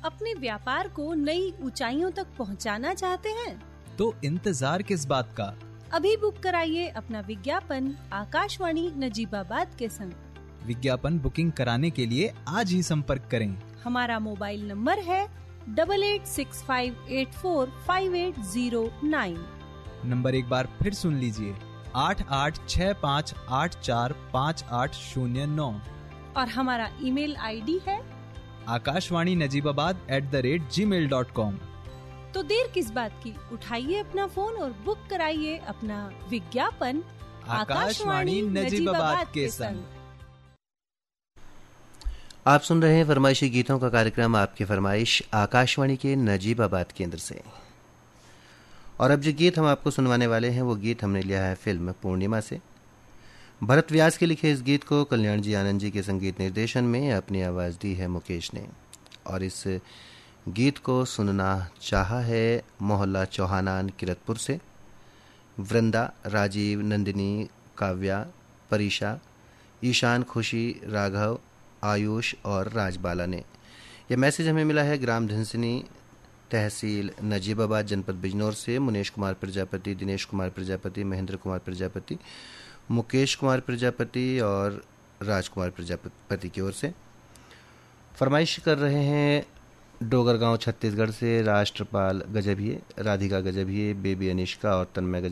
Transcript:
अपने व्यापार को नई ऊंचाइयों तक पहुंचाना चाहते हैं? तो इंतजार किस बात का? अभी बुक कराइए अपना विज्ञापन आकाशवाणी नजीबाबाद के संग। विज्ञापन बुकिंग कराने के लिए आज ही संपर्क करें। हमारा मोबाइल नंबर है 8865845809। नंबर एक बार फिर सुन लीजिए, 8865845809। और हमारा ईमेल आईडी है akashwaninajibaabad@gmail.com। तो देर किस बात की, उठाइए अपना फोन और बुक कराइए अपना विज्ञापन आकाशवाणी नजीबाबाद के संग। आप सुन रहे हैं फरमाइशी गीतों का कार्यक्रम आपकी फरमाइश आकाशवाणी के नजीबाबाद केंद्र से। और अब जो गीत हम आपको सुनवाने वाले हैं वो गीत हमने लिया है फिल्म पूर्णिमा से। भरत व्यास के लिखे इस गीत को कल्याण जी आनंद जी के संगीत निर्देशन में अपनी आवाज़ दी है मुकेश ने। और इस गीत को सुनना चाहा है मोहल्ला चौहानान किरतपुर से वृंदा, राजीव, नंदिनी, काव्या, परीशा, ईशान, खुशी, राघव, आयुष और राजबाला ने। यह मैसेज हमें मिला है ग्राम धनसिनी, तहसील नजीबाबाद, जनपद बिजनौर से मुनेश कुमार प्रजापति, दिनेश कुमार प्रजापति, महेंद्र कुमार प्रजापति, मुकेश कुमार प्रजापति और राजकुमार प्रजापति की ओर से। फरमाइश कर रहे हैं डोगरगांव छत्तीसगढ़ से राष्ट्रपाल गजभिये, राधिका गजभिये, बेबी अनिष्का और तन्मय गजभिये।